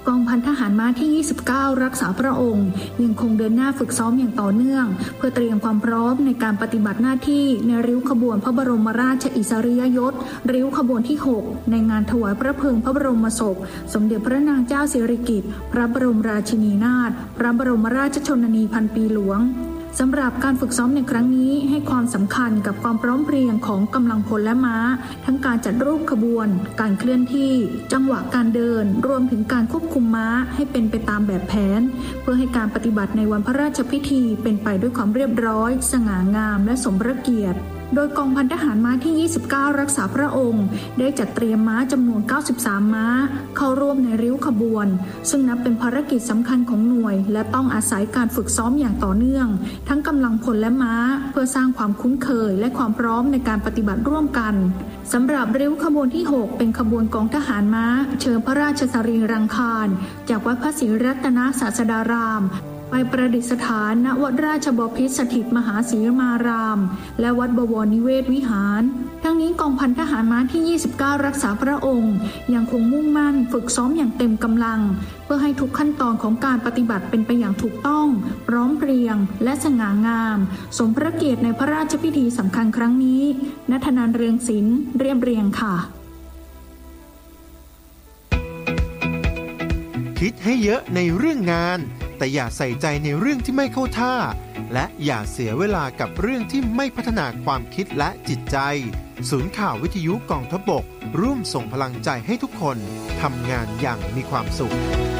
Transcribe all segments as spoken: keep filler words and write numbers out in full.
กองพันทหารม้าที่ยี่สิบเก้ารักษาพระองค์ยังคงเดินหน้าฝึกซ้อมอย่างต่อเนื่องเพื่อเตรียมความพร้อมในการปฏิบัติหน้าที่ในริ้วขบวนพระบรมราชอิสริยยศริ้วขบวนที่หกในงานถวายพระเพลิงพระบรมศพสมเด็จพระนางเจ้าสิริกิติ์พระบรมราชินีนาถพระบรมราชชนนีพันปีหลวงสำหรับการฝึกซ้อมในครั้งนี้ให้ความสำคัญกับความพร้อมเพรียงของกำลังพลและม้าทั้งการจัดรูปขบวนการเคลื่อนที่จังหวะการเดินรวมถึงการควบคุมม้าให้เป็นไปตามแบบแผนเพื่อให้การปฏิบัติในวันพระราชพิธีเป็นไปด้วยความเรียบร้อยสง่างามและสมพระเกียรติโดยกองพันทหารม้าที่ยี่สิบเก้ารักษาพระองค์ได้จัดเตรียมม้าจำนวนเก้าสิบสามม้าเข้าร่วมในริ้วขบวนซึ่งนับเป็นภารกิจสำคัญของหน่วยและต้องอาศัยการฝึกซ้อมอย่างต่อเนื่องทั้งกำลังพลและม้าเพื่อสร้างความคุ้นเคยและความพร้อมในการปฏิบัติร่วมกันสำหรับริ้วขบวนที่หกเป็นขบวนกองทหารม้าเชิญพระราชสรีรังคารจากวัดพระศรีรัตนศาสดารามไปประดิษฐานณวัดราชบพิตรสถิตมหาศรีมารามและวัดบวรนิเวศวิหารทั้งนี้กองพันทหารม้าที่ยี่สิบเก้ารักษาพระองค์ยังคงมุ่งมั่นฝึกซ้อมอย่างเต็มกำลังเพื่อให้ทุกขั้นตอนของการปฏิบัติเป็นไปอย่างถูกต้องพร้อมเพรียงและสง่างามสมพระเกียรติในพระราชพิธีสำคัญครั้งนี้ณัฐนันท์เรืองศิลป์เรียบเรียงค่ะคิดให้เยอะในเรื่องงานแต่อย่าใส่ใจในเรื่องที่ไม่เข้าท่าและอย่าเสียเวลากับเรื่องที่ไม่พัฒนาความคิดและจิตใจศูนย์ข่าววิทยุกองทัพบกร่วมส่งพลังใจให้ทุกคนทำงานอย่างมีความสุข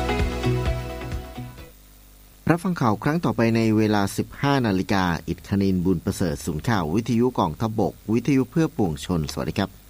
รับฟังข่าวครั้งต่อไปในเวลา สิบห้านาฬิกา อิทธนินทร์บุญประเสริฐศูนย์ข่าววิทยุกองทัพบกวิทยุเพื่อปวงชนสวัสดีครับ